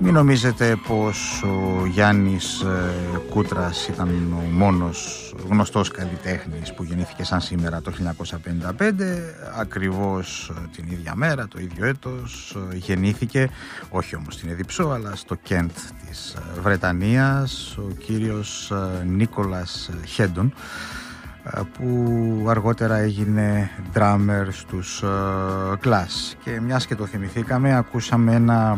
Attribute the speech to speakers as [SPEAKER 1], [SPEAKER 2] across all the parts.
[SPEAKER 1] Μην νομίζετε πως ο Γιάννης Κούτρας ήταν ο μόνος γνωστός καλλιτέχνης που γεννήθηκε σαν σήμερα το 1955. Ακριβώς την ίδια μέρα, το ίδιο έτος, γεννήθηκε, όχι όμως στην Εδιψό, αλλά στο Κέντ της Βρετανίας, ο κύριος Νίκολας Χέντον, που αργότερα έγινε drummer στους Clash. Και μιας και το θυμηθήκαμε, ακούσαμε ένα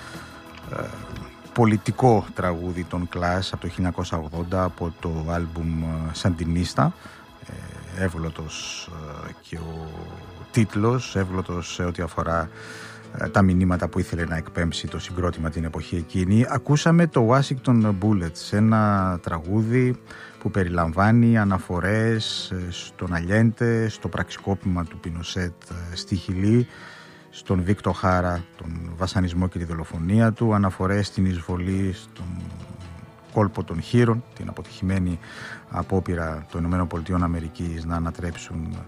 [SPEAKER 1] πολιτικό τραγούδι των Clash από το 1980 από το άλμπουμ Σαντινίστα. Εύγλωτος και ο τίτλος, εύγλωτος σε ό,τι αφορά τα μηνύματα που ήθελε να εκπέμψει το συγκρότημα την εποχή εκείνη. Ακούσαμε το Washington Bullets, ένα τραγούδι που περιλαμβάνει αναφορές στον Αλιέντε, στο πραξικόπημα του Πινοσέτ στη Χιλή, στον Βίκτο Χάρα, τον βασανισμό και τη δολοφονία του, αναφορές στην εισβολή στον κόλπο των Χείρων, την αποτυχημένη απόπειρα των ΗΠΑ να ανατρέψουν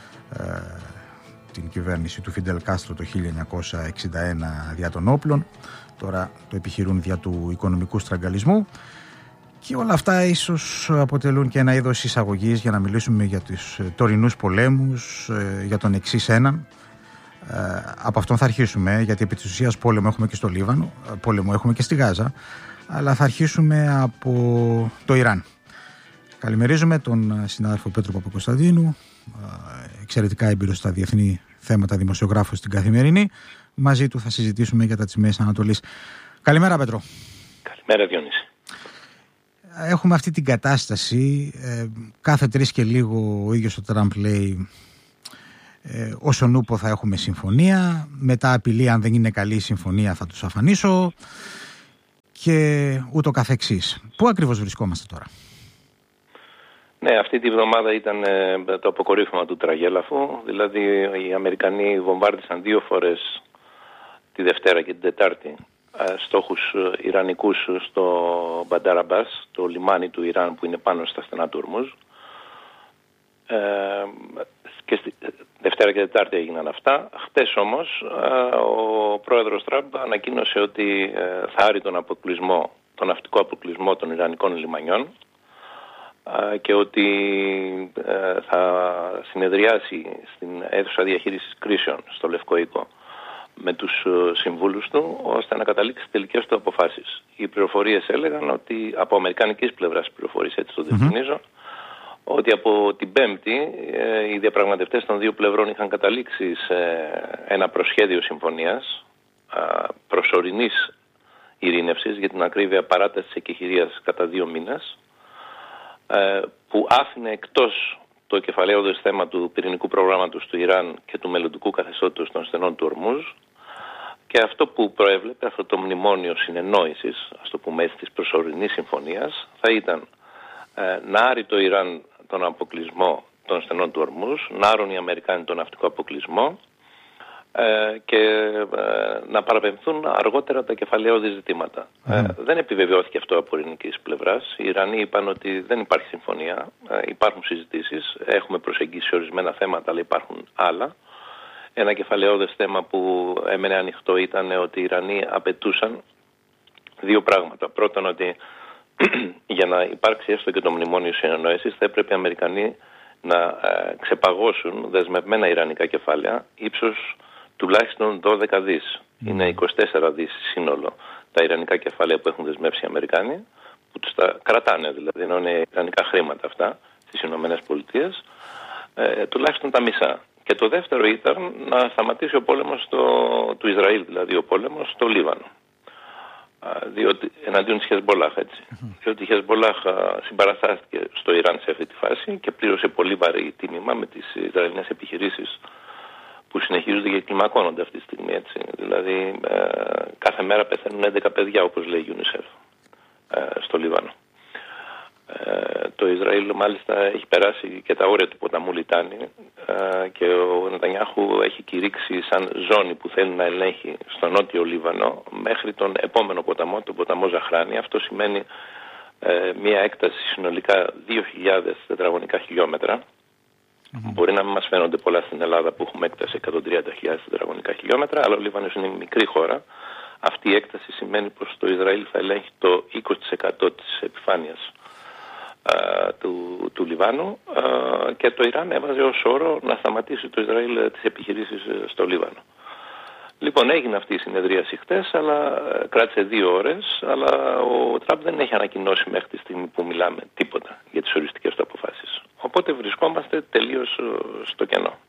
[SPEAKER 1] την κυβέρνηση του Φιντελ Κάστρο το 1961 δια των όπλων. Τώρα το επιχειρούν δια του οικονομικού στραγγαλισμού. Και όλα αυτά ίσως αποτελούν και ένα είδος εισαγωγής για να μιλήσουμε για τους τωρινούς πολέμους, για τον εξής έναν. Από αυτόν θα αρχίσουμε, γιατί επί της ουσίας πόλεμο έχουμε και στο Λίβανο, πόλεμο έχουμε και στη Γάζα, αλλά θα αρχίσουμε από το Ιράν. Καλημερίζουμε τον συνάδελφο Πέτρο Παπακοσταντίνου, εξαιρετικά έμπειρο στα διεθνή θέματα, δημοσιογράφος στην Καθημερινή. Μαζί του θα συζητήσουμε για τα της Μέσης Ανατολής. Καλημέρα, Πέτρο.
[SPEAKER 2] Καλημέρα, Διονύση.
[SPEAKER 1] Έχουμε αυτή την κατάσταση, κάθε 3 και λίγο ο ίδιος ο Τραμπ λέει όσον ούπο θα έχουμε συμφωνία, μετά απειλεί αν δεν είναι καλή η συμφωνία θα τους αφανίσω και ούτω καθεξής. Πού ακριβώς βρισκόμαστε τώρα?
[SPEAKER 2] Ναι, αυτή τη βδομάδα ήταν το αποκορύφωμα του τραγέλαφου, δηλαδή οι Αμερικανοί βομβάρδισαν 2 φορές, τη Δευτέρα και την Τετάρτη, στόχους Ιρανικούς στο Μπαντάρ Αμπάς, το λιμάνι του Ιράν που είναι πάνω στα στενά του Ορμούζ. Και Δευτέρα και Τετάρτη έγιναν αυτά. Χτες όμως ο πρόεδρος Τραμπ ανακοίνωσε ότι θα άρει τον ναυτικό αποκλεισμό των Ιρανικών λιμανιών και ότι θα συνεδριάσει στην αίθουσα διαχείρισης κρίσεων στο Λευκό Οίκο με τους συμβούλους του, ώστε να καταλήξει τελικές του αποφάσεις. Οι πληροφορίες έλεγαν ότι, από αμερικανικής πλευράς πληροφορίες, έτσι το διευκρινίζω, ότι από την Πέμπτη οι διαπραγματευτές των 2 πλευρών είχαν καταλήξει σε ένα προσχέδιο συμφωνίας προσωρινής ειρήνευσης, για την ακρίβεια παράταση της εκεχηρίας κατά 2 μήνες, που άφηνε εκτός το κεφαλαίωδες θέμα του πυρηνικού προγράμματος του Ιράν και του μελλοντικού καθεστώτος των στενών του Ορμούζ, και αυτό που προέβλεπε αυτό το μνημόνιο συνεννόησης, ας το πούμε έτσι, της προσωρινής συμφωνίας, θα ήταν να άρει το Ιράν τον αποκλεισμό των στενών του Ορμούζ, να άρουν οι Αμερικάνοι τον ναυτικό αποκλεισμό και να παραπεμφθούν αργότερα τα κεφαλαιώδη ζητήματα. Δεν επιβεβαιώθηκε αυτό από ειρηνικής πλευράς. Οι Ιρανοί είπαν ότι δεν υπάρχει συμφωνία, υπάρχουν συζητήσεις, έχουμε προσεγγίσει ορισμένα θέματα, αλλά υπάρχουν άλλα. Ένα κεφαλαιώδες θέμα που έμενε ανοιχτό ήταν ότι οι Ιρανοί απαιτούσαν 2 πράγματα. Πρώτον, ότι για να υπάρξει έστω και το μνημόνιο συνεννόησης θα έπρεπε οι Αμερικανοί να ξεπαγώσουν δεσμευμένα ιρανικά κεφάλαια ύψος τουλάχιστον 12 δις. Είναι 24 δις σύνολο τα ιρανικά κεφάλαια που έχουν δεσμεύσει οι Αμερικάνοι, που τους τα κρατάνε δηλαδή, ενώ είναι ιρανικά χρήματα αυτά στις Ηνωμένες Πολιτείες, τουλάχιστον τα μισά. Και το δεύτερο ήταν να σταματήσει ο πόλεμος του Ισραήλ, δηλαδή ο πόλεμος στο Λίβανο. Διότι εναντίον της Χεσμπολάχ, έτσι. Διότι η Χεσμπολάχ συμπαραστάθηκε στο Ιράν σε αυτή τη φάση και πλήρωσε πολύ βαρύ τίμημα με τις Ισραηλινές επιχειρήσεις που συνεχίζονται και κλιμακώνονται αυτή τη στιγμή, έτσι. Δηλαδή κάθε μέρα πεθαίνουν 11 παιδιά, όπως λέει η UNICEF, στο Λίβανο. Το Ισραήλ μάλιστα έχει περάσει και τα όρια του ποταμού Λιτάνη και ο Νετανιάχου έχει κηρύξει σαν ζώνη που θέλει να ελέγχει στο νότιο Λίβανο μέχρι τον επόμενο ποταμό, τον ποταμό Ζαχράνη. Αυτό σημαίνει μια έκταση συνολικά 2.000 τετραγωνικά χιλιόμετρα. Μπορεί να μην μας φαίνονται πολλά στην Ελλάδα που έχουμε έκταση 130.000 τετραγωνικά χιλιόμετρα, αλλά ο Λίβανος είναι μικρή χώρα. Αυτή η έκταση σημαίνει πως το Ισραήλ θα ελέγχει το 20% της επιφάνειας του Λιβάνου, και το Ιράν έβαζε ως όρο να σταματήσει το Ισραήλ τις επιχειρήσεις στο Λίβανο. Λοιπόν, έγινε αυτή η συνεδρίαση χτες, αλλά κράτησε 2 ώρες, αλλά ο Τραμπ δεν έχει ανακοινώσει μέχρι τη στιγμή που μιλάμε τίποτα για τις οριστικές του αποφάσεις. Οπότε βρισκόμαστε τελείως στο κενό.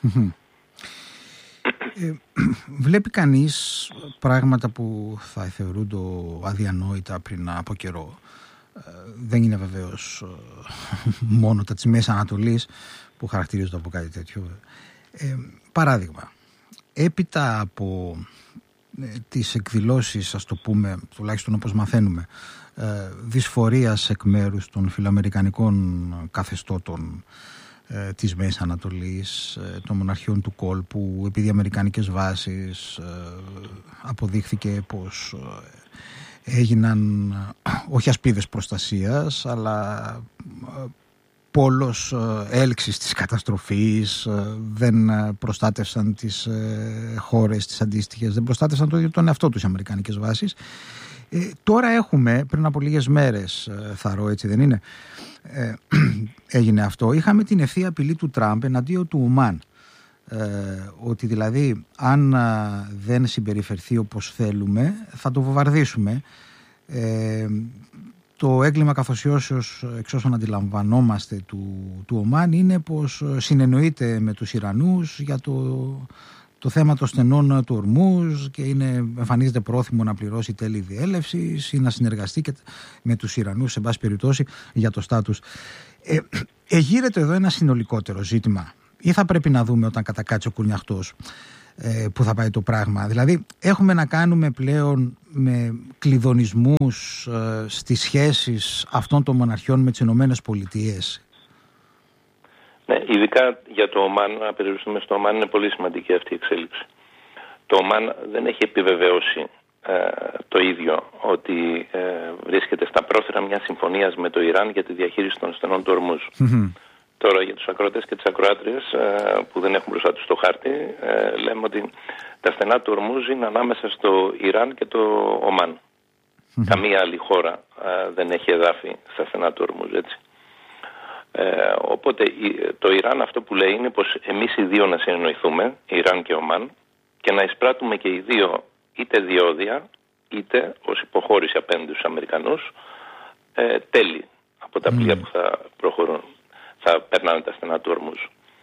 [SPEAKER 1] Βλέπει κανείς πράγματα που θα θεωρούνται αδιανόητα πριν από καιρό. Δεν είναι βεβαίως μόνο τα της Μέσης Ανατολής που χαρακτηρίζονται από κάτι τέτοιο. Παράδειγμα, έπειτα από τις εκδηλώσεις, ας το πούμε, τουλάχιστον όπως μαθαίνουμε, δυσφορίας εκ μέρους των φιλοαμερικανικών καθεστώτων της Μέσης Ανατολής, των μοναρχιών του κόλπου, επειδή οι αμερικανικές βάσεις αποδείχθηκε πως έγιναν όχι ασπίδες προστασίας, αλλά πόλος έλξης της καταστροφής, δεν προστάτευσαν τις χώρες τις αντίστοιχες, δεν προστάτευσαν το ίδιο τον εαυτό τους οι αμερικανικές βάσεις. Τώρα έχουμε, πριν από λίγες μέρες, θαρώ, έτσι δεν είναι, έγινε αυτό, είχαμε την ευθεία απειλή του Τραμπ εναντίον του Ομάν, ότι δηλαδή αν δεν συμπεριφερθεί όπως θέλουμε θα το βομβαρδίσουμε. Το έγκλημα καθοσιώσεως, εξ όσων αντιλαμβανόμαστε, του Ομάν είναι πως συνεννοείται με τους Ιρανούς για το θέμα των στενών του Ορμούζ και εμφανίζεται πρόθυμο να πληρώσει τέλη διέλευσης ή να συνεργαστεί και με τους Ιρανούς, σε πάση περιπτώσει, για το στάτους. Εγείρεται εδώ ένα συνολικότερο ζήτημα, ή θα πρέπει να δούμε όταν κατακάτσει ο κουρνιαχτός που θα πάει το πράγμα? Δηλαδή έχουμε να κάνουμε πλέον με κλειδονισμούς στις σχέσεις αυτών των μοναρχιών με τις Ηνωμένες Πολιτείες.
[SPEAKER 2] Ναι, ειδικά για το Ομάν, να περιοριστούμε στο Ομάν, είναι πολύ σημαντική αυτή η εξέλιξη. Το Ομάν δεν έχει επιβεβαιώσει το ίδιο ότι βρίσκεται στα πρόθυρα μιας συμφωνίας με το Ιράν για τη διαχείριση των στενών του Ορμούζ. Τώρα για τους ακροατές και τις ακροάτριες που δεν έχουν μπροστά τους το χάρτη, λέμε ότι τα στενά του Ορμούζ είναι ανάμεσα στο Ιράν και το Ομάν. Καμία άλλη χώρα δεν έχει εδάφη στα στενά του Ορμούζ, έτσι. Οπότε το Ιράν αυτό που λέει είναι πως εμείς οι δύο να συνεννοηθούμε, Ιράν και Ομάν, και να εισπράττουμε και οι δύο είτε διόδια είτε ως υποχώρηση απέναντι στους Αμερικανούς τέλη από τα πλοία που θα προχωρούν, θα περνάνε τα στενά του Ορμούζ.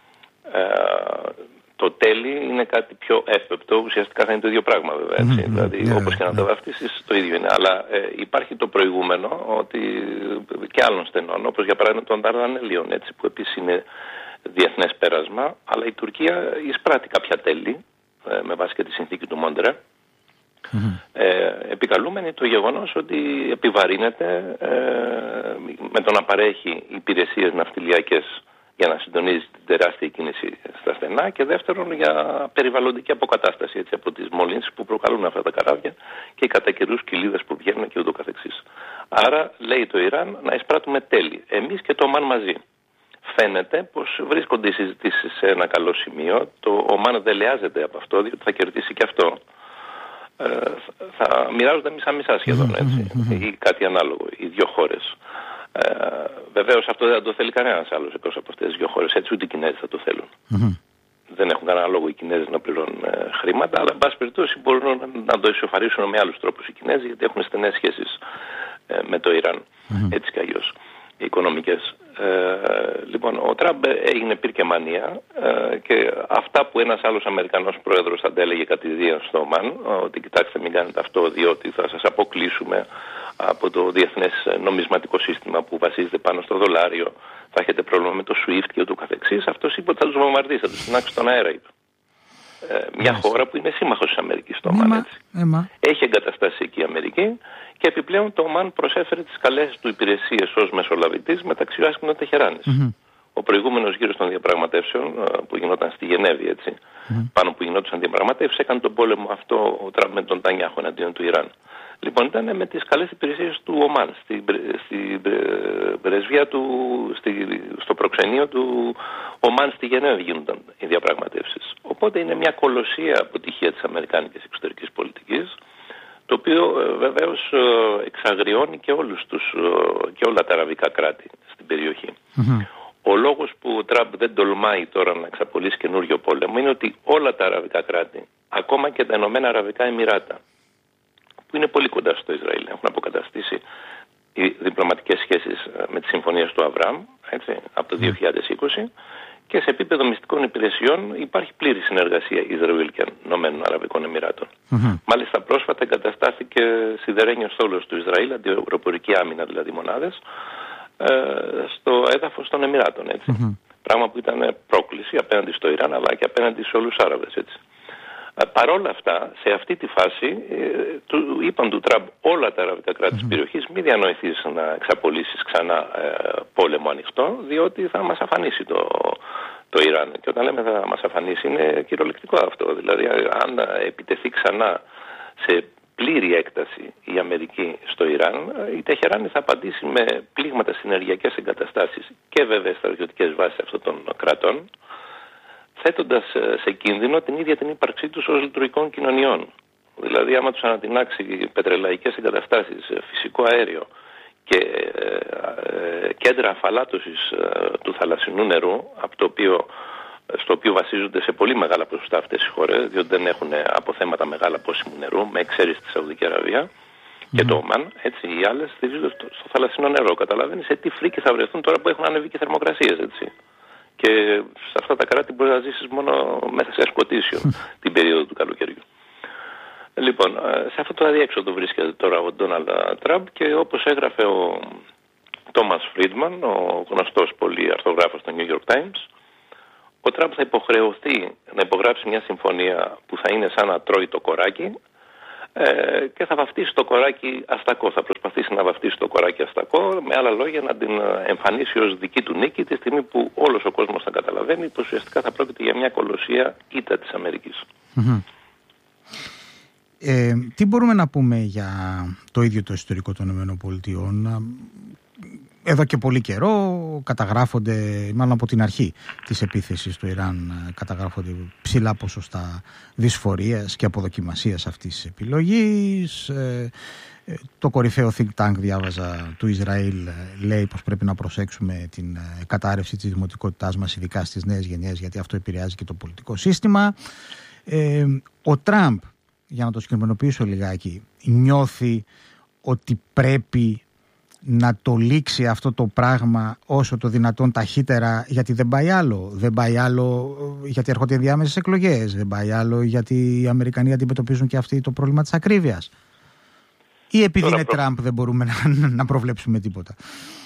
[SPEAKER 2] Το τέλη είναι κάτι πιο εύπεπτο, ουσιαστικά θα είναι το ίδιο πράγμα βέβαια, έτσι. Δηλαδή όπως και να το βαφτίσεις το ίδιο είναι, αλλά υπάρχει το προηγούμενο ότι και άλλων στενών, όπως για παράδειγμα των Δαρδανελίων, έτσι, που επίσης είναι διεθνές πέρασμα, αλλά η Τουρκία εισπράττει κάποια τέλη με βάση και τη συνθήκη του Μόντρε, επικαλούμενη το γεγονός ότι επιβαρύνεται με το να παρέχει υπηρεσίες ναυτιλιακές για να συντονίζει την τεράστια κίνηση στα στενά, και δεύτερον για περιβαλλοντική αποκατάσταση, έτσι, από τις μολύνσεις που προκαλούν αυτά τα καράβια και οι κατά καιρούς κοιλίδες που βγαίνουν και ούτω καθεξής. Άρα λέει το Ιράν να εισπράττουμε τέλη, εμείς και το Ομάν μαζί. Φαίνεται πως βρίσκονται οι συζητήσεις σε ένα καλό σημείο. Το Ομάν δελεάζεται από αυτό, διότι θα κερδίσει και αυτό. Θα μοιράζονται μισά-μισά σχεδόν, έτσι, ή κάτι ανάλογο, οι δύο χώρες. Βεβαίως αυτό δεν το θέλει κανένας άλλος εκτός από αυτές τις δύο χώρες, έτσι, ούτε οι Κινέζοι θα το θέλουν. Δεν έχουν κανένα λόγο οι Κινέζοι να πληρώνουν χρήματα, αλλά εν πάση περιπτώσει μπορούν να το ισοφαρίσουν με άλλους τρόπους οι Κινέζοι, γιατί έχουν στενές σχέσεις με το Ιράν, έτσι κι αλλιώς, οικονομικές. Λοιπόν, ο Τραμπ έγινε πυρκεμανία και αυτά που ένας άλλος Αμερικανός πρόεδρος αντέλεγε κατηδίαν στο Ομάν, ότι κοιτάξτε μην κάνετε αυτό διότι θα σας αποκλείσουμε από το διεθνές νομισματικό σύστημα που βασίζεται πάνω στο δολάριο, θα έχετε πρόβλημα με το SWIFT και ούτω καθεξής, αυτός είπε ότι θα τους βομβαρδίσει, θα τους συνάξει στον αέρα, είπε. Μια χώρα που είναι σύμμαχος της Αμερικής, το Ομάν, έτσι. Έχει εγκαταστάσει εκεί η Αμερική και επιπλέον το Ομάν προσέφερε τις καλές του υπηρεσίες ως μεσολαβητής μεταξύ Ουάσιγκτον και Τεχεράνης. Ο προηγούμενος γύρος των διαπραγματεύσεων που γινόταν στη Γενέβη, έτσι, πάνω που γινόντουσαν διαπραγματεύσεις, έκανε τον πόλεμο αυτό ο Τραμπ με τον Τανιάχο εναντίον του Ιράν. Λοιπόν, ήταν με τις καλές υπηρεσίες του Ομάν, στην πρεσβεία του, στο προξενείο του Ομάν στη Γενέβη γίνονταν οι διαπραγματεύσεις. Οπότε είναι μια κολοσσία αποτυχία της αμερικάνικης εξωτερικής πολιτικής, βεβαίως εξαγριώνει και όλα τα αραβικά κράτη στην περιοχή. Ο λόγος που ο Τραμπ δεν τολμάει τώρα να εξαπολύσει καινούριο πόλεμο είναι ότι όλα τα αραβικά κράτη, ακόμα και τα Ηνωμένα Αραβικά Εμιράτα, που είναι πολύ κοντά στο Ισραήλ, έχουν αποκαταστήσει οι διπλωματικές σχέσεις με τις συμφωνίες του Αβραάμ, έτσι, από το 2020, και σε επίπεδο μυστικών υπηρεσιών υπάρχει πλήρη συνεργασία Ισραήλ και Ηνωμένων Αραβικών Εμιράτων. Μάλιστα πρόσφατα εγκαταστάθηκε σιδερένιος στόλος του Ισραήλ, αντιεροπορική άμυνα δηλαδή μονάδες, στο έδαφος των Εμιράτων. Έτσι. Πράγμα που ήταν πρόκληση απέναντι στο Ιράν αλλά και απέναντι σε όλους τους Άραβες. Έτσι. Παρόλα αυτά, σε αυτή τη φάση είπαν του Τραμπ όλα τα αραβικά κράτη της περιοχής μη διανοηθείς να εξαπολύσεις ξανά πόλεμο ανοιχτό, διότι θα μας αφανίσει το Ιράν. Και όταν λέμε θα μας αφανίσει είναι κυριολεκτικό αυτό. Δηλαδή αν επιτεθεί ξανά σε πλήρη έκταση η Αμερική στο Ιράν, η Τεχεράνη θα απαντήσει με πλήγματα στις ενεργειακές εγκαταστάσεις και βέβαια στρατιωτικές βάσεις αυτών των κρατών, θέτοντας σε κίνδυνο την ίδια την ύπαρξή τους ως λειτουργικών κοινωνιών. Δηλαδή, άμα τους ανατινάξει πετρελαϊκές εγκαταστάσεις, φυσικό αέριο και κέντρα αφαλάτωσης του θαλασσινού νερού, στο οποίο βασίζονται σε πολύ μεγάλα ποσοστά αυτές οι χώρες, διότι δεν έχουν αποθέματα μεγάλα πόσιμου νερού, με εξαίρεση τη Σαουδική Αραβία και το Ομάν, έτσι, οι άλλες στηρίζονται στο θαλασσινό νερό. Καταλαβαίνεις σε τι φρίκες θα βρεθούν τώρα που έχουν ανεβεί και θερμοκρασίες, έτσι. Και σε αυτά τα κράτη μπορεί να ζήσεις μόνο μέσα σε ασκοτήσιο την περίοδο του καλοκαιριού. Λοιπόν, σε αυτό το αδιέξοδο βρίσκεται τώρα ο Ντόναλντ Τραμπ και όπως έγραφε ο Τόμας Φρίντμαν, ο γνωστός πολύ αρθρογράφος του New York Times, ο Τραμπ θα υποχρεωθεί να υπογράψει μια συμφωνία που θα είναι σαν να τρώει το κοράκι και θα βαφτίσει το κοράκι αστακό. Θα προσπαθήσει να βαφτίσει το κοράκι αστακό, με άλλα λόγια να την εμφανίσει ως δική του νίκη, τη στιγμή που όλος ο κόσμος θα καταλαβαίνει πως ουσιαστικά θα πρόκειται για μια κολοσσία ήττα της Αμερικής.
[SPEAKER 1] Τι μπορούμε να πούμε για το ίδιο το ιστορικό των ΗΠΑ? Εδώ και πολύ καιρό καταγράφονται, μάλλον από την αρχή της επίθεσης του Ιράν, καταγράφονται ψηλά ποσοστά δυσφορίας και αποδοκιμασίας αυτής της επιλογής. Το κορυφαίο think tank, διάβαζα, του Ισραήλ λέει πως πρέπει να προσέξουμε την κατάρρευση της δημοτικότητάς μας, ειδικά στις νέες γενιές, γιατί αυτό επηρεάζει και το πολιτικό σύστημα. Ο Τραμπ, για να το συγκεκριμενοποιήσω λιγάκι, νιώθει ότι πρέπει να το λήξει αυτό το πράγμα όσο το δυνατόν ταχύτερα, γιατί δεν πάει άλλο. Δεν πάει άλλο γιατί έρχονται ενδιάμεσες εκλογές. Δεν πάει άλλο γιατί οι Αμερικανοί αντιμετωπίζουν και αυτοί το πρόβλημα της ακρίβειας. Ή επειδή είναι Τραμπ δεν μπορούμε να προβλέψουμε τίποτα?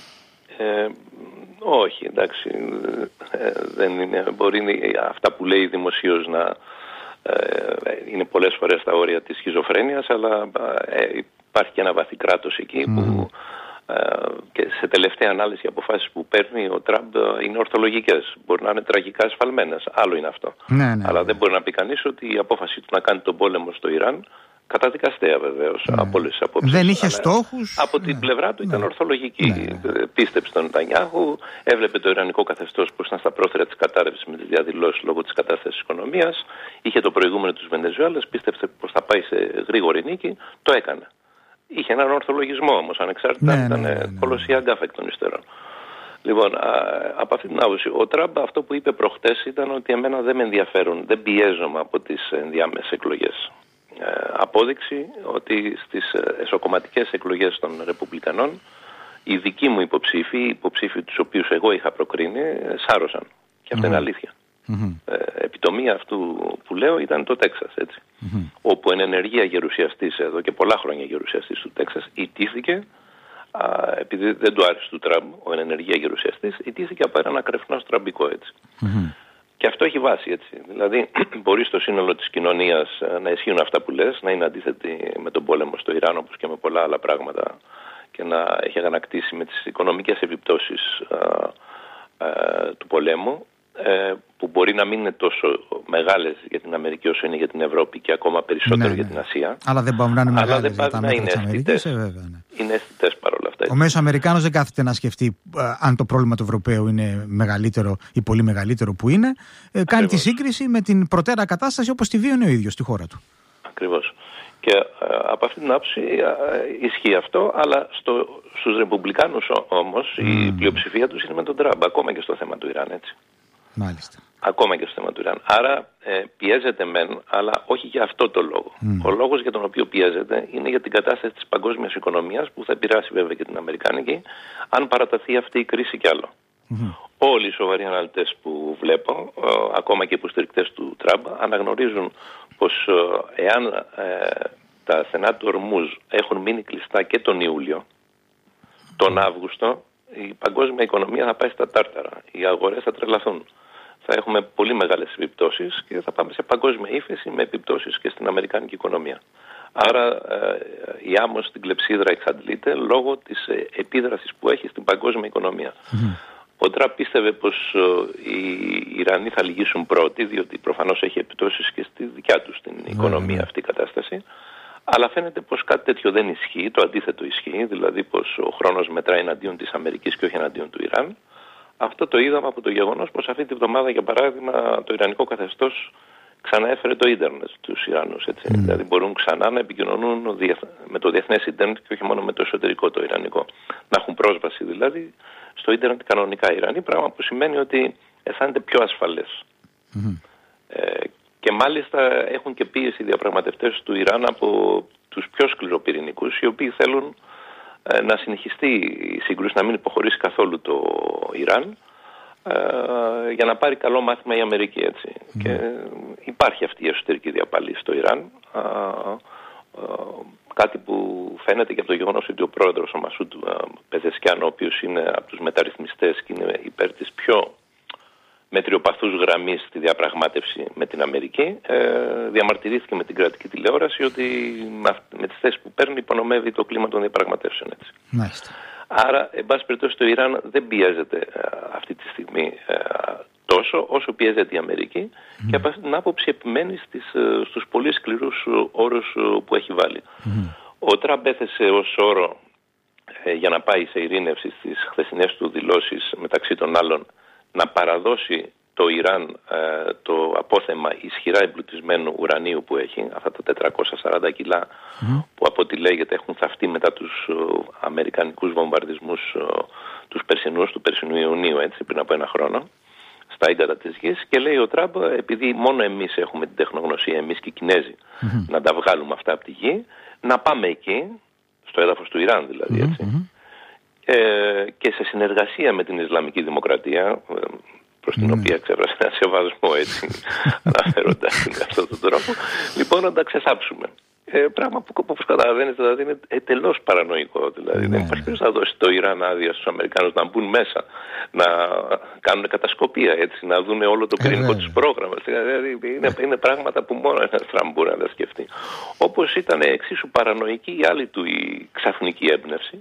[SPEAKER 2] Όχι, εντάξει. Δεν είναι, μπορεί αυτά που λέει δημοσίως να είναι πολλές φορές τα όρια της σχιζοφρένειας, αλλά υπάρχει και ένα βαθύ κράτος εκεί που και σε τελευταία ανάλυση οι αποφάσεις που παίρνει ο Τραμπ είναι ορθολογικές. Μπορεί να είναι τραγικά εσφαλμένες. Άλλο είναι αυτό. Αλλά δεν μπορεί να πει κανείς ότι η απόφαση του να κάνει τον πόλεμο στο Ιράν, καταδικαστέα βεβαίως από όλες τις απόψεις,
[SPEAKER 1] δεν είχε στόχους.
[SPEAKER 2] Από την πλευρά του ήταν ορθολογική. Πίστεψε τον Νετανιάχου, έβλεπε το ιρανικό καθεστώς που ήταν στα πρόθυρα της κατάρρευσης με τις διαδηλώσεις λόγω της κατάστασης της οικονομίας. Είχε το προηγούμενο της Βενεζουέλας, πίστεψε πως θα πάει σε γρήγορη νίκη, το έκανε. Είχε έναν ορθολογισμό όμως, ανεξάρτητα ήταν κολοσσία γκάφα εκ των υστέρων. Λοιπόν, από αυτή την άποψη, ο Τραμπ αυτό που είπε προχτές ήταν ότι εμένα δεν με ενδιαφέρουν, δεν πιέζομαι από τις ενδιάμεσες εκλογές. Απόδειξη ότι στις εσωκομματικές εκλογές των Ρεπουμπλικανών οι δικοί μου υποψήφοι, οι υποψήφοι τους οποίους εγώ είχα προκρίνει, σάρωσαν. Και αυτό είναι αλήθεια. Επιτομία αυτού που λέω ήταν το Τέξας, έτσι. Όπου εν ενεργεία γερουσιαστής εδώ και πολλά χρόνια γερουσιαστής του Τέξας ιτήθηκε, επειδή δεν του άρεσε του Τραμπ ο εν ενεργεία γερουσιαστής, ιτήθηκε από έναν ακρεφνός τραμπικό, έτσι. Και αυτό έχει βάση, έτσι. Δηλαδή, μπορεί στο σύνολο της κοινωνίας να ισχύουν αυτά που λες, να είναι αντίθετη με τον πόλεμο στο Ιράν, όπως και με πολλά άλλα πράγματα, και να έχει αγανακτήσει με τις οικονομικές επιπτώσεις του πολέμου, που μπορεί να μην είναι τόσο μεγάλες για την Αμερική όσο είναι για την Ευρώπη και ακόμα περισσότερο για την Ασία.
[SPEAKER 1] Αλλά δεν μπορούν να είναι μεγάλες για τα μέτρα της Αμερικής.
[SPEAKER 2] Είναι αισθητές παρόλα αυτά.
[SPEAKER 1] Ο μέσος Αμερικάνος δεν κάθεται να σκεφτεί αν το πρόβλημα του Ευρωπαίου είναι μεγαλύτερο ή πολύ μεγαλύτερο που είναι. Κάνει τη σύγκριση με την προτέρα κατάσταση όπως τη βίωνε ο ίδιος στη χώρα του.
[SPEAKER 2] Ακριβώς. Και από αυτή την άποψη ισχύει αυτό, αλλά στους Ρεπουμπλικάνους όμως η πλειοψηφία τους είναι με τον Τραμπ, ακόμα και στο θέμα του Ιράν, έτσι.
[SPEAKER 1] Μάλιστα.
[SPEAKER 2] Ακόμα και στο θέμα του Ιράν. Άρα πιέζεται μεν, αλλά όχι για αυτό το λόγο. Ο λόγος για τον οποίο πιέζεται είναι για την κατάσταση της παγκόσμιας οικονομίας, που θα επηρεάσει βέβαια και την αμερικάνικη, αν παραταθεί αυτή η κρίση κι άλλο. Όλοι οι σοβαροί αναλυτές που βλέπω, ακόμα και οι υποστηρικτές του Τραμπ, αναγνωρίζουν πως εάν τα στενά του Ορμούζ έχουν μείνει κλειστά και τον Ιούλιο, τον Αύγουστο η παγκόσμια οικονομία θα πάει στα τάρταρα. Οι αγορές θα τρελαθούν. Θα έχουμε πολύ μεγάλες επιπτώσεις και θα πάμε σε παγκόσμια ύφεση με επιπτώσεις και στην αμερικάνικη οικονομία. Άρα η άμμος στην κλεψίδρα εξαντλείται λόγω της επίδρασης που έχει στην παγκόσμια οικονομία. Ο Τραμπ πίστευε πως οι Ιρανοί θα λυγίσουν πρώτοι, διότι προφανώς έχει επιπτώσεις και στη δικιά τους την οικονομία αυτή η κατάσταση. Αλλά φαίνεται πως κάτι τέτοιο δεν ισχύει, το αντίθετο ισχύει, δηλαδή πως ο χρόνος μετράει εναντίον της Αμερικής και όχι εναντίον του Ιράν. Αυτό το είδαμε από το γεγονός πως αυτή τη βδομάδα, για παράδειγμα, το ιρανικό καθεστώς ξαναέφερε το ίντερνετ στους Ιρανούς. Δηλαδή μπορούν ξανά να επικοινωνούν με το διεθνές ίντερνετ και όχι μόνο με το εσωτερικό το ιρανικό. Να έχουν πρόσβαση δηλαδή στο ίντερνετ κανονικά οι Ιρανοί, πράγμα που σημαίνει ότι αισθάνεται πιο ασφαλές. Και μάλιστα έχουν και πίεση οι διαπραγματευτές του Ιράν από τους πιο σκληροπυρηνικούς, οι οποίοι θέλουν να συνεχιστεί η σύγκρουση, να μην υποχωρήσει καθόλου το Ιράν, για να πάρει καλό μάθημα η Αμερική, έτσι. Και υπάρχει αυτή η εσωτερική διαπαλή στο Ιράν, κάτι που φαίνεται και από το γεγονός ότι ο πρόεδρος ο Μασούντ Πεζεσκιάν, ο οποίος είναι από τους μεταρρυθμιστές και είναι υπέρ της πιο μετριοπαθούς γραμμής στη διαπραγμάτευση με την Αμερική, διαμαρτυρήθηκε με την κρατική τηλεόραση ότι με τις θέσεις που παίρνει υπονομεύει το κλίμα των διαπραγματεύσεων, έτσι.
[SPEAKER 1] Μάλιστα.
[SPEAKER 2] Άρα, εν πάση περιπτώσει, το Ιράν δεν πιέζεται αυτή τη στιγμή τόσο όσο πιέζεται η Αμερική και από αυτή την άποψη επιμένει στους πολύ σκληρούς όρους που έχει βάλει. Ο Τραμπ έθεσε ως όρο για να πάει σε ειρήνευση στις χθεσινές του δηλώσεις, μεταξύ των άλλων, να παραδώσει το Ιράν το απόθεμα ισχυρά εμπλουτισμένου ουρανίου που έχει, αυτά τα 440 κιλά που από ό,τι λέγεται έχουν θαυτεί μετά τους αμερικανικούς βομβαρδισμούς του περσινού Ιουνίου, έτσι, πριν από ένα χρόνο, στα ύδατα της γης. Και λέει ο Τραμπ, επειδή μόνο εμείς έχουμε την τεχνογνωσία, εμείς και οι Κινέζοι, να τα βγάλουμε αυτά από τη γη, να πάμε εκεί, στο έδαφος του Ιράν δηλαδή, έτσι, και σε συνεργασία με την Ισλαμική Δημοκρατία, προς την οποία εξέφρασε ένα σεβασμό, έτσι, αναφέροντας την με αυτόν τον τρόπο, λοιπόν να τα ξεσάψουμε. Πράγμα που, όπως καταλαβαίνετε, δηλαδή, είναι εντελώς παρανοϊκό. Δηλαδή, δεν υπάρχει ποιος θα δώσει το Ιράν άδεια στους Αμερικάνους να μπουν μέσα, να κάνουν κατασκοπία, έτσι, να δουν όλο το πυρηνικό τους πρόγραμμα. Δηλαδή, είναι πράγματα που μόνο ένας Τραμπ μπορεί να τα σκεφτεί. Όπως ήταν εξίσου παρανοϊκή η άλλη του η ξαφνική έμπνευση,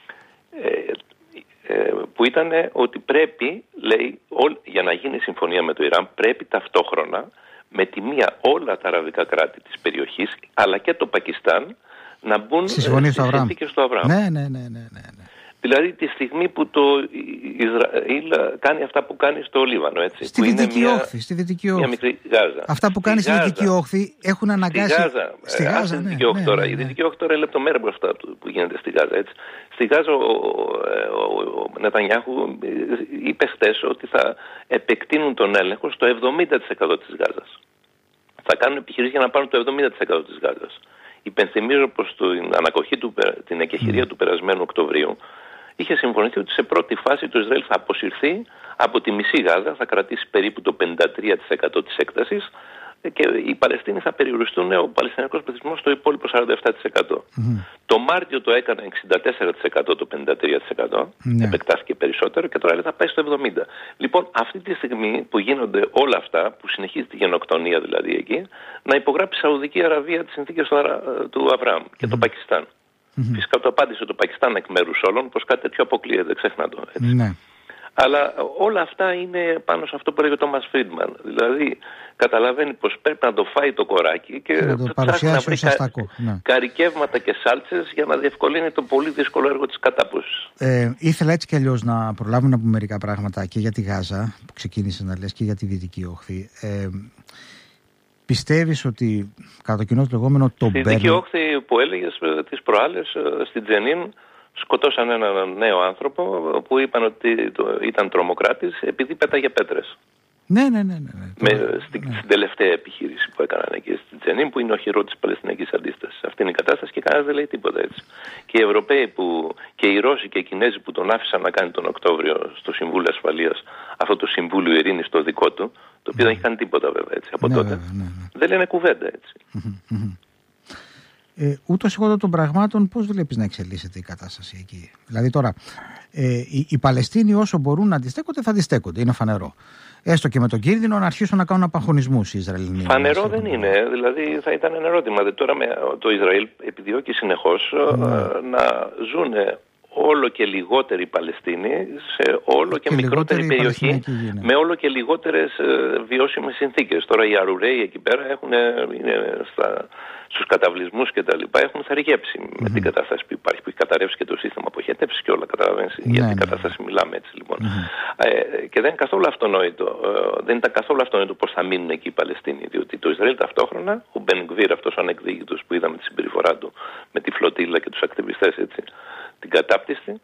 [SPEAKER 2] που ήταν ότι πρέπει, λέει, για να γίνει συμφωνία με το Ιράν, πρέπει ταυτόχρονα με τη μία όλα τα αραβικά κράτη της περιοχής, αλλά και το Πακιστάν, να μπουν στις συνθήκες του Αβραάμ.
[SPEAKER 1] Ναι.
[SPEAKER 2] Δηλαδή τη στιγμή που το Ισραήλ κάνει αυτά που κάνει στο Λίβανο, έτσι.
[SPEAKER 1] Στη Δυτική Όχθη.
[SPEAKER 2] Μια μικρή Γάζα.
[SPEAKER 1] Αυτά που κάνει στη Δυτική Όχθη έχουν αναγκάσει.
[SPEAKER 2] Στη Γάζα, ναι. Η Δυτική Όχθη τώρα είναι λεπτομέρεια από αυτά που γίνεται στη Γάζα, έτσι. Στη Γάζα ο Νετανιάχου είπε χθες ότι θα επεκτείνουν τον έλεγχο στο 70% της Γάζας. Θα κάνουν επιχειρήσεις για να πάρουν το 70% της Γάζας. Υπενθυμίζω πως την ανακοχή την εκεχηρία του περασμένου Οκτωβρίου είχε συμφωνηθεί ότι σε πρώτη φάση το Ισραήλ θα αποσυρθεί από τη μισή Γάζα, θα κρατήσει περίπου το 53% της έκτασης και οι Παλαιστίνοι θα περιοριστούν, ο Παλαιστινιακός πληθυσμός, στο υπόλοιπο 47%. Το Μάρτιο το έκανε 64% το 53%, επεκτάθηκε περισσότερο και τώρα θα πάει στο 70%. Λοιπόν, αυτή τη στιγμή που γίνονται όλα αυτά, που συνεχίζει τη γενοκτονία δηλαδή εκεί, να υπογράψει η Σαουδική Αραβία τις συνθήκες του Αβραάμ και το Πακιστάν. Φυσικά το απάντησε το Πακιστάν εκ μέρους όλων, πως κάτι τέτοιο αποκλείεται, ξέχνα το. Έτσι. Ναι. Αλλά όλα αυτά είναι πάνω σε αυτό που έλεγε ο Τόμας Φρίντμαν. Δηλαδή, καταλαβαίνει πως πρέπει να το φάει το κοράκι και
[SPEAKER 1] να το παρουσιάσει ως αστακό.
[SPEAKER 2] Καρικεύματα και σάλτσες για να διευκολύνει το πολύ δύσκολο έργο της κατάποσης.
[SPEAKER 1] Ήθελα έτσι κι αλλιώς να προλάβουμε να πούμε μερικά πράγματα και για τη Γάζα, που ξεκίνησε να λες, και για τη Δυτική Όχθη. Πιστεύεις ότι κατά το κοινό το λεγόμενο το
[SPEAKER 2] στη Δυτική Όχθη που έλεγες τις προάλλες, στην Τζενίν σκοτώσαν έναν νέο άνθρωπο που είπαν ότι ήταν τρομοκράτης επειδή πέταγε πέτρες.
[SPEAKER 1] Ναι.
[SPEAKER 2] Στην τελευταία επιχείρηση που έκαναν εκεί στην Τζενίν, που είναι ο χειρό της Παλαιστινιακής Αντίστασης. Αυτή είναι η κατάσταση και κανένας δεν λέει τίποτα έτσι. Και οι Ευρωπαίοι και οι Ρώσοι και οι Κινέζοι που τον άφησαν να κάνει τον Οκτώβριο στο Συμβούλιο Ασφαλείας, αυτό το Συμβούλιο Ειρήνης το δικό του, το οποίο δεν έχει κάνει τίποτα βέβαια έτσι από τότε, δεν λένε κουβέντα έτσι.
[SPEAKER 1] Ούτως εγώ των πραγμάτων, πώς βλέπεις να εξελίσσεται η κατάσταση εκεί? Δηλαδή τώρα, οι Παλαιστίνοι όσο μπορούν να αντιστέκονται, θα αντιστέκονται, είναι φανερό. Έστω και με τον κίνδυνο να αρχίσουν να κάνουν απαγχωνισμούς οι Ισραηλινοί.
[SPEAKER 2] Φανερό δεν είναι, δηλαδή θα ήταν ένα ερώτημα. Τώρα το Ισραήλ επιδιώκει συνεχώς να ζουν όλο και λιγότεροι Παλαιστίνοι σε όλο και μικρότερη περιοχή, με όλο και λιγότερες βιώσιμες συνθήκες. Τώρα οι Αρουραίοι εκεί πέρα είναι στους καταβλισμούς και τα λοιπά, έχουν θαρρυγέψει με την κατάσταση που υπάρχει, που έχει καταρρεύσει και το σύστημα αποχέτευσης και όλα, καταλαβαίνεις, για την κατάσταση μιλάμε έτσι λοιπόν. Και δεν είναι καθόλου αυτονόητο, δεν ήταν καθόλου αυτονόητο πώς θα μείνουν εκεί οι Παλαιστίνοι, διότι το Ισραήλ ταυτόχρονα, ο Μπεν Γκβίρ, αυτός ο ανεκδίκητος που είδαμε τη συμπεριφορά του με τη φλωτήλα και τους ακτιβιστές έτσι, την κατάπτυστη,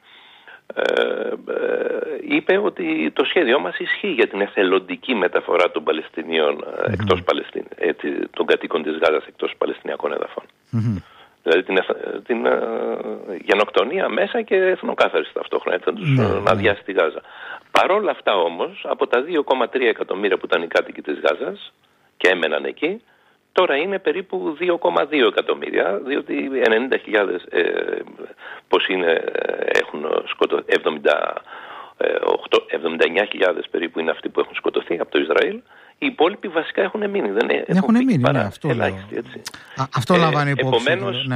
[SPEAKER 2] είπε ότι το σχέδιό μας ισχύει για την εθελοντική μεταφορά των Παλαιστινίων εκτός των κατοίκων της Γάζας εκτός Παλαιστινιακών εδαφών. Δηλαδή την γενοκτονία μέσα και εθνοκάθαρση ταυτόχρονα, να αδειάσει τη Γάζα. Παρόλα αυτά όμως, από τα 2,3 εκατομμύρια που ήταν οι κάτοικοι της Γάζας και έμεναν εκεί, τώρα είναι περίπου 2,2 εκατομμύρια, διότι 90.000 πώς είναι, έχουν σκοτωθεί, 79.000 περίπου είναι αυτοί που έχουν σκοτωθεί από το Ισραήλ. Οι υπόλοιποι βασικά έχουν μείνει. Δεν έχουν μείνει, παρά αυτό ελάχιστοι. Έτσι.
[SPEAKER 1] Αυτό λαμβάνει υπόψη.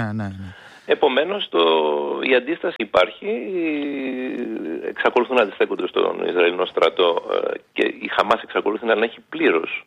[SPEAKER 2] Επομένως η αντίσταση υπάρχει, εξακολουθούν να αντιστέκονται στον Ισραηλινό στρατό και η Χαμάς εξακολουθεί να ελέγχει πλήρως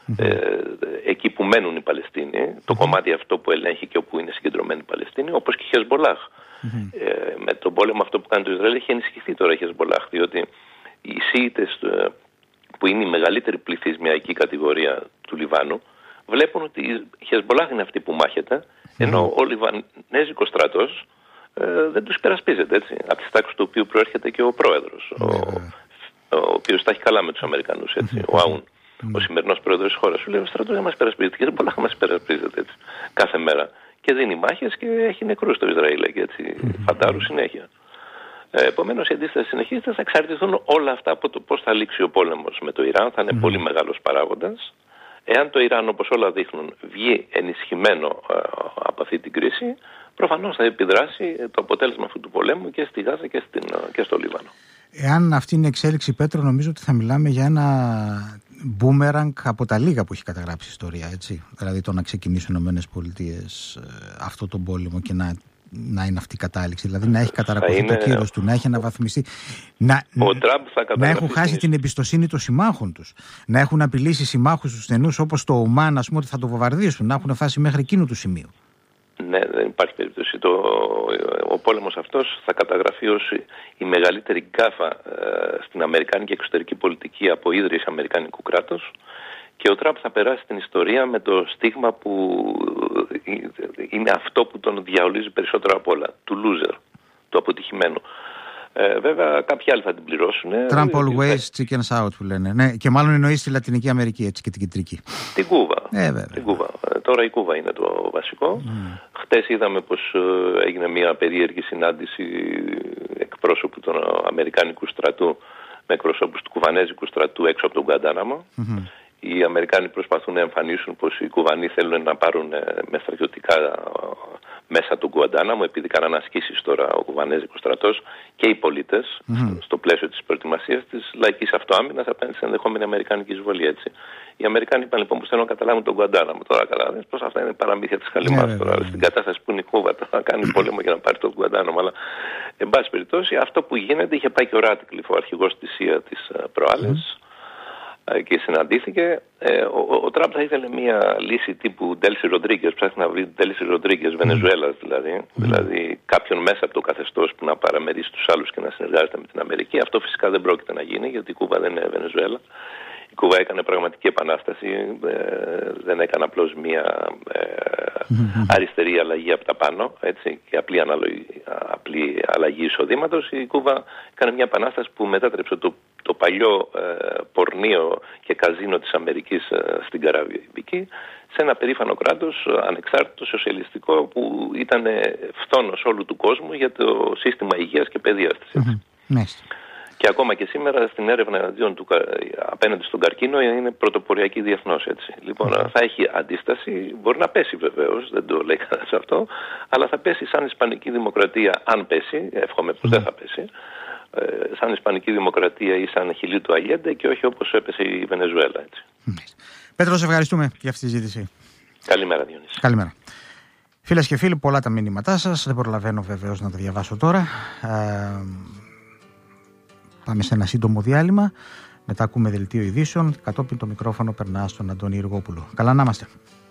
[SPEAKER 2] εκεί που μένουν οι Παλαιστίνοι, το κομμάτι αυτό που ελέγχει και όπου είναι συγκεντρωμένοι οι Παλαιστίνοι, όπως και η Χεσμπολάχ. Με τον πόλεμο αυτό που κάνει το Ισραήλ έχει ενισχυθεί τώρα η Χεσμπολάχ, διότι οι Σίητες που είναι η μεγαλύτερη πληθυσμιακή κατηγορία του Λιβάνου βλέπουν ότι η Χεσμπολάχ είναι αυτή που μάχεται, ενώ ο Λιβανέζικος στρατός δεν τους υπερασπίζεται, έτσι, από τις τάξεις του οποίου προέρχεται και ο πρόεδρος, ο οποίος τα έχει καλά με τους Αμερικανούς, έτσι, ο Αούν. Ο σημερινός πρόεδρος της χώρας σου λέει: ο στρατός δεν μας υπερασπίζεται, και δεν πολλά μας υπερασπίζεται έτσι, κάθε μέρα. Και δίνει μάχες και έχει νεκρούς στο Ισραήλ και έτσι, φαντάρου συνέχεια. Επομένως η αντίσταση συνεχίζεται, θα εξαρτηθούν όλα αυτά από το πώς θα λήξει ο πόλεμος με το Ιράν, θα είναι πολύ μεγάλος παράγοντας. Εάν το Ιράν, όπως όλα δείχνουν, βγει ενισχυμένο από αυτή την κρίση, προφανώς θα επιδράσει το αποτέλεσμα αυτού του πολέμου και στη Γάζα και στο Λίβανο.
[SPEAKER 1] Εάν αυτή είναι η εξέλιξη, Πέτρο, νομίζω ότι θα μιλάμε για ένα μπούμεραγκ από τα λίγα που έχει καταγράψει η ιστορία, έτσι. Δηλαδή το να ξεκινήσουν οι ΗΠΑ αυτό τον πόλεμο και να είναι αυτή η κατάληξη. Δηλαδή να έχει καταρακωθεί το κύρος του, να έχει αναβαθμιστεί. Να έχουν χάσει την εμπιστοσύνη των συμμάχων τους. Να έχουν απειλήσει συμμάχους τους στενούς όπως το Ομάν, ας πούμε, ότι θα το βομβαρδίσουν. Να έχουν φτάσει μέχρι εκείνου του σημείου.
[SPEAKER 2] Ναι, δεν υπάρχει περίπτωση. Ο πόλεμος αυτός θα καταγραφεί ως η μεγαλύτερη γκάφα στην αμερικάνικη εξωτερική πολιτική από ίδρυση αμερικανικού κράτους, και ο Τραμπ θα περάσει στην ιστορία με το στίγμα που είναι αυτό που τον διαολίζει περισσότερο από όλα, του loser, του αποτυχημένου. Βέβαια κάποιοι άλλοι θα την πληρώσουν.
[SPEAKER 1] Trump always chickens out που λένε. Ναι, και μάλλον εννοεί στη Λατινική Αμερική, έτσι, και την κεντρική.
[SPEAKER 2] Την Κούβα. Την Κούβα. Τώρα η Κούβα είναι το βασικό. Χτες είδαμε πως έγινε μια περίεργη συνάντηση εκπρόσωπου του Αμερικανικού στρατού με εκπροσώπους του Κουβανέζικου στρατού έξω από τον Γκουαντάναμο. Οι Αμερικάνοι προσπαθούν να εμφανίσουν πως οι Κουβανοί θέλουν να πάρουν με στρατιωτικά μέσα του Γκουαντάναμο, επειδή κάναν ασκήσεις τώρα ο Κουβανέζικος στρατός και οι πολίτες στο πλαίσιο της προετοιμασίας της λαϊκής αυτοάμυνας απέναντι σε ενδεχόμενη αμερικάνικη εισβολή. Έτσι. Οι Αμερικάνοι είπαν λοιπόν πως θέλουν να καταλάβουν τον Γκουαντάναμο. Τώρα καταλαβαίνεις πως αυτά είναι παραμύθια της Χαλιμάς. Στην κατάσταση που είναι η Κούβα, θα κάνει πόλεμο για να πάρει τον Γκουαντάναμο. Αλλά εν πάση περιπτώσει αυτό που γίνεται, είχε πάει και ο Ράτικλιφ, ο αρχηγός της ΣΥΑ της προάλλες. Και συναντήθηκε. Ο Τραμπ θα ήθελε μια λύση τύπου Ντέλσι Ροντρίγκες, ψάχνει να βρει Ντέλσι Ροντρίγκες Βενεζουέλας δηλαδή κάποιον μέσα από το καθεστώς που να παραμερίσει τους άλλους και να συνεργάζεται με την Αμερική. Αυτό φυσικά δεν πρόκειται να γίνει, γιατί η Κούβα δεν είναι Βενεζουέλα. Η Κούβα έκανε πραγματική επανάσταση, δεν έκανε απλώς μία αριστερή αλλαγή από τα πάνω, έτσι, και απλή αλλαγή εισοδήματος. Η Κούβα έκανε μια επανάσταση που μετάτρεψε το παλιό πορνείο και καζίνο της Αμερικής στην Καραϊβική σε ένα περήφανο κράτος ανεξάρτητο, σοσιαλιστικό, που ήταν φθόνος όλου του κόσμου για το σύστημα υγείας και παιδείας της. Και ακόμα και σήμερα στην έρευνα απέναντι στον καρκίνο είναι πρωτοποριακή διεθνώς, έτσι. Λοιπόν, θα έχει αντίσταση, μπορεί να πέσει βεβαίως, δεν το λέει κανένας αυτό, αλλά θα πέσει σαν Ισπανική Δημοκρατία, αν πέσει, εύχομαι πως δεν θα πέσει, σαν Ισπανική Δημοκρατία ή σαν Χιλί του Αλιέντε, και όχι όπως έπεσε η Βενεζουέλα, έτσι.
[SPEAKER 1] Πέτρο, σε ευχαριστούμε για αυτή τη συζήτηση.
[SPEAKER 2] Καλημέρα, Διονύση.
[SPEAKER 1] Καλημέρα. Φίλες και φίλοι, πολλά τα μηνύματά σας, δεν προλαβαίνω βεβαίως να τα διαβάσω τώρα. Πάμε σε ένα σύντομο διάλειμμα. Μετά ακούμε δελτίο ειδήσεων. Κατόπιν το μικρόφωνο περνά στον Αντώνη Ιργόπουλο. Καλά να είμαστε.